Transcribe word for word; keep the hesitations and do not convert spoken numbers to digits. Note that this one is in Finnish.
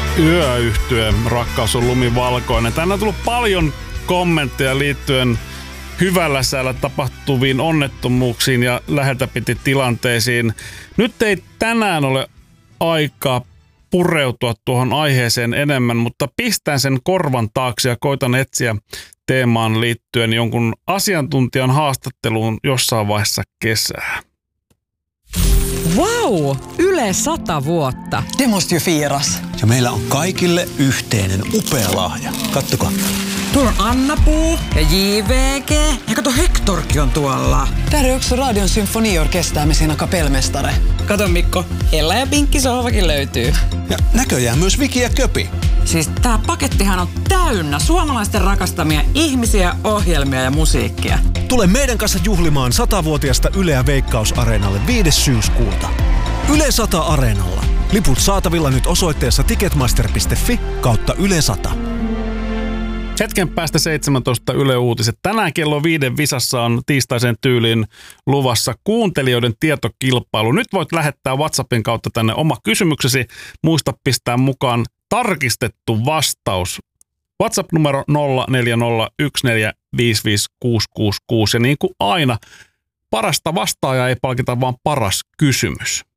Yöyhtye, Rakkaus on lumivalkoinen. Tänään on tullut paljon kommentteja liittyen hyvällä säällä tapahtuviin onnettomuuksiin ja läheltä piti tilanteisiin. Nyt ei tänään ole aikaa pureutua tuohon aiheeseen enemmän, mutta pistän sen korvan taakse ja koitan etsiä teemaan liittyen jonkun asiantuntijan haastatteluun jossain vaiheessa kesää. Vau! Yle sata vuotta. Det måste ju firas. Ja meillä on kaikille yhteinen upea lahja. Kattokaa. Tuolla on Anna-Puu ja J V G. Ja kato, Hektorkin on tuolla. Där är också Radion symfoniorkester med sina kapellmästare. Kato Mikko, Ella ja Pinkki sohvakin löytyy. Ja näköjään myös Viki ja Köpi. Siis tää pakettihan on täynnä suomalaisten rakastamia ihmisiä, ohjelmia ja musiikkia. Tule meidän kanssa juhlimaan satavuotiasta Yleä Veikkaus-areenalle viides syyskuuta. Yle sata Areenalla. Liput saatavilla nyt osoitteessa ticketmaster piste fi kautta Yle sata. Hetken päästä seitsemäntoista Yle Uutiset. Tänään kello viiden visassa on tiistaisen tyyliin luvassa kuuntelijoiden tietokilpailu. Nyt voit lähettää WhatsAppin kautta tänne oma kysymyksesi. Muista pistää mukaan tarkistettu vastaus. WhatsApp-numero nolla neljä nolla yksi neljä viisi viisi kuusi kuusi kuusi. Ja niin kuin aina, parasta vastaajaa ei palkita, vaan paras kysymys.